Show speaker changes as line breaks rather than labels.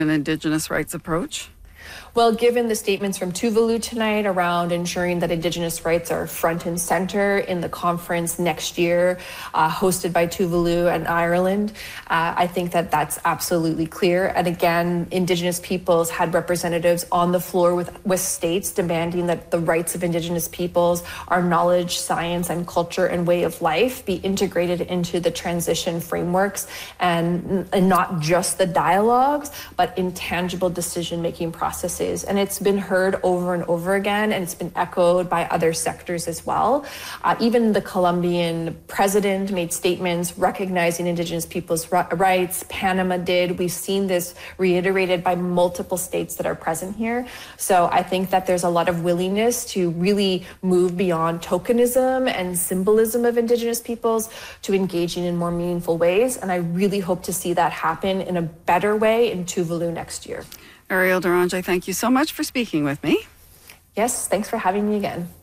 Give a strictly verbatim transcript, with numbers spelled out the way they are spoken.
an Indigenous rights approach?
Well, given the statements from Tuvalu tonight around ensuring that Indigenous rights are front and center in the conference next year, uh, hosted by Tuvalu and Ireland, uh, I think that that's absolutely clear. And again, Indigenous peoples had representatives on the floor with, with states demanding that the rights of Indigenous peoples, our knowledge, science, and culture and way of life be integrated into the transition frameworks and, and not just the dialogues, but intangible decision-making processes. And it's been heard over and over again, and it's been echoed by other sectors as well. Uh, even the Colombian president made statements recognizing Indigenous people's rights. Panama did. We've seen this reiterated by multiple states that are present here. So I think that there's a lot of willingness to really move beyond tokenism and symbolism of Indigenous peoples to engaging in more meaningful ways. And I really hope to see that happen in a better way in Tuvalu next year.
Ariel Deranger, thank you so much for speaking with me.
Yes, thanks for having me again.